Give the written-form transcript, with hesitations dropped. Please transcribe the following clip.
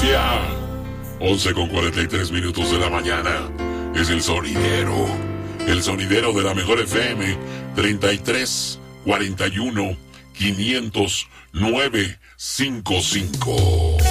Filadelfia. 11:43 de la mañana. Es el sonidero. El sonidero de la mejor FM. 33 41 500 955.